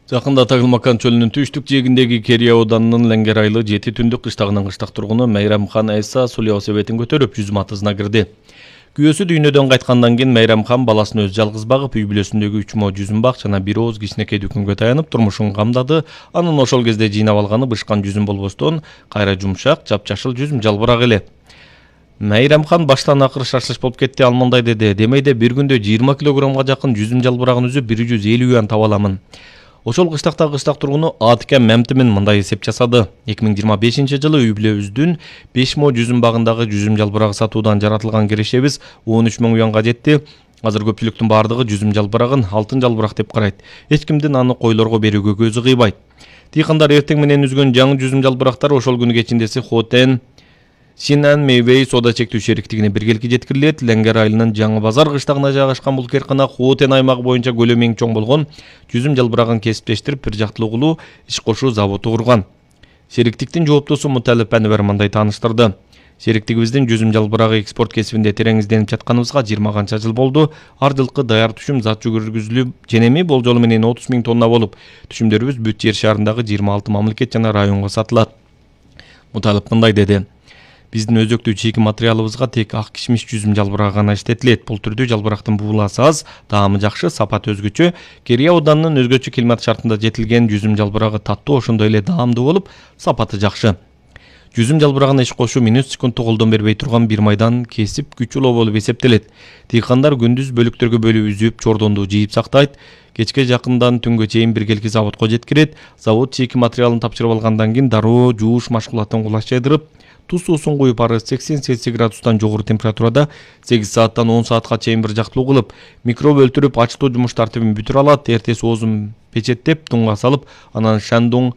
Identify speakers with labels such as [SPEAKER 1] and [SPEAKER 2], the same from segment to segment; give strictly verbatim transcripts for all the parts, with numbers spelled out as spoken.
[SPEAKER 1] Жакында Тагылмакан чөлүнүн түштүк жээгиндеги Керия ауданынын Ленгер айылы жети түндүк кыштагынын кыштак тургуну Майрамхан Айса суу велосипедин көтөрүп жүзүм атызына кирди. Күйөөсү дүйнөдөн кайткандан кийин Майрамхан баласын өзү жалгыз багып, үй бүлөсүндөгү үч мо жүзүм бак жана бир ооз кичинекей дүкөнгө таянып турмушун камдады. Анын ошол кезде жыйнап алганы бышкан жүзүм болбостон, кайра жумшак, жапжашыл жүзүм жалбырак эле. Майрамхан баштан акыры шашлыш болуп кетти, ал мындай деди: "Демейде бир күндө жыйырма килограммга жакын жүзүм жалбырагын үзүп бир жүз элүү юан таба аламын." Ошол кыштакта кыштак тургуну Атика Мемтимин мындай эсеп жасады. эки миң жыйырма бешинчи жылы үй бүлөбүздүн беш мо жүзүм багындагы жүзүм жалбырагы сатуудан жаратылган кирешебиз он үч миң юанга жетти. Азыр көпчүлүктүн бардыгы жүзүм жалбырагын алтын жалбырак деп карайт. Эч кимдин аны койлорго берүүгө көзү кыйбайт. Тыйкандар эртең менен үзгөн жаңы жүзүм жалбырактар ошол күнү кечиндеси Хотен Синан Мейвей соода чектүү шериктигине биргеликке жеткирилет. Ленгер айылынын Жаңы Базар кыштагына жайгашкан бул кыйркана Хотен аймагы боюнча көлөмү эң чоң болгон жүзүм жалбырагын кесиптештирип, бир жактылуу кылуу, иш кошуу заводу курган. Шериктиктин жооптосу Муталип Анвер мындай тааныштырды: "Шериктигибиздин жүзүм жалбырагы экспорт кесибинде терең изденип жатканыбызга жыйырма канча жыл болду. Ар жылкы даяр түшүм зат жүгүргүзүлүп, женеми болжолу менен отуз миң тонна болуп, түшүмдөрүбүз бүт жер шаарындагы жыйырма алты мамлекет жана районго сатылат." Муталип мындай деди: "Биздин өзөктүү чийки материалыбызга тек ак кишмиш жүзүм жалбырагы гана иштетилет. Бул түрдүү жалбырактын бууласы аз, таамы жакшы, сапаты өзгөчө. Керия ауданынын өзгөчө климат шартында жетилген жүзүм жалбырагы таттуу, ошондой эле даамдуу болуп, сапаты жакшы. Жүзүм жалбырагына иш кошуу минут секундту колдон бербей турган бир майдан кесип күч улоо болуп эсептелет. Тыйкандар күндүз бөлүктөргө бөлүп үзүп, чордонду жыйып сактайт. Кечке жакындан түнгө чейин биргелки заводко жеткирет. Завод чийки материалын тапшырып алгандан кийин дароо жууш машкулатын кулашчайдырып, туз суусун куюп, ары сексен цельсий градустан жогору температурада сегиз сааттан он саатка чейин бир жактылуу кылып, микроб өлтүрүп, ачтоо жумуш тартибин бүтүрө алат. Эртеси оозун печеттеп, тунга салып, анан Шандун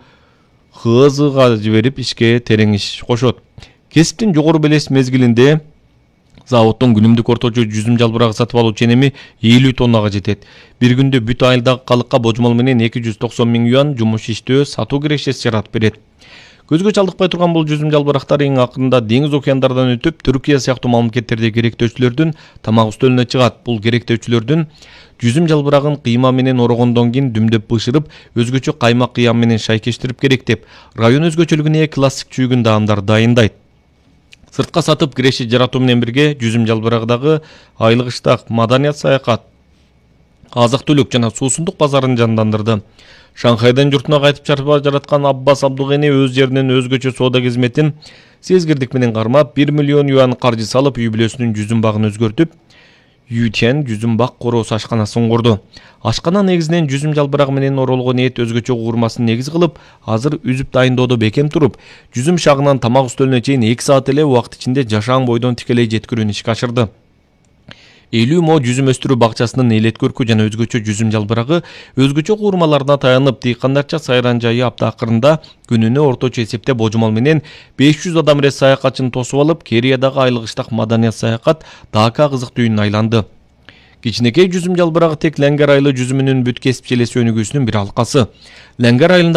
[SPEAKER 1] ХЗга жиберип, ишке терең иш кошот. Кесиптин жогору белес мезгилинде заводдон күнүмдүк орточо жүзүм жалбырагы сатып алуу ченеми элүү тоннага жетет. Бир күндө бүт айылдагы калыкка божмол менен эки жүз токсон миң юан жумуш иштөө, сатуу кирешеси жаратып берет. Көзгө чалдыкпай турган бул жүзүм жалбырактар эң акырында деңиз океандардан өтүп, Түркия сыяктуу мамлекеттерде керектөөчүлөрдүн тамак үстөлүнө чыгат. Бул керектөөчүлөрдүн жүзүм жалбырагын кыйма менен орогондон кийин дүмдөп бышырып, өзгөчө каймак кыям менен шайкештирип керектеп, район өзгөчөлүгүнө ээ классик чүйгүн даамдар дайындайт. Сыртка сатып киреши жаратуу менен бирге жүзүм жалбырагдагы айылгыштак маданият саякат, азык-түлүк жана суусундук базарын жандандырды. Шанхайдан журтуна кайтып чарба жараткан Аббас Абдугени өз жеринен өзгөчө соода кызметін сезгирдик менен кармап, бир миллион юан каржы салып, үй бүлөсүнүн жүзүм багын өзгөртүп, Ютен жүзүм бак короосы ашканасын курду. Ашкана негизинен жүзүм жалбырагы менен оролгон эт өзгөчө куурмасын негиз кылып, азыр үзүп дайындоодо бекем туруп, жүзүм шагынан тамак үстөлүнө чейин эки саат эле убакыт ичинде жашаан бойдон тикелей жеткирүүнү ишке ашырды. элүү мо жүзүм өстүрүү бакчасынын элет көркү жана өзгөчө жүзүм жалбырагы өзгөчө куурмаларына таянып, тыйкандарча сайран жайы апта акырында күнүнө орточо эсепте божмол менен беш жүз адам эре саякатчыны тосуп алып, Кериядагы айылгыштак маданият саякат Дака кызык түйүнүн айланды. Кичинекей жүзүм жалбырагы тек Ленгер айылы жүзүмүнүн бүт кесип желеси өнүгүүсүнүн бир алкасы. Ленгер айылында